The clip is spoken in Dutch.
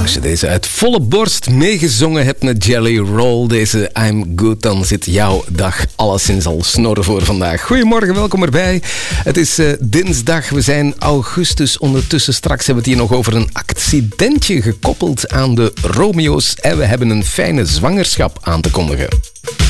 Als je deze uit volle borst meegezongen hebt met Jelly Roll, deze I'm Good, dan zit jouw dag alleszins al snorren voor vandaag. Goedemorgen, welkom erbij. Het is dinsdag, we zijn augustus ondertussen. Straks hebben we het hier nog over een accidentje gekoppeld aan de Romeo's en we hebben een fijne zwangerschap aan te kondigen.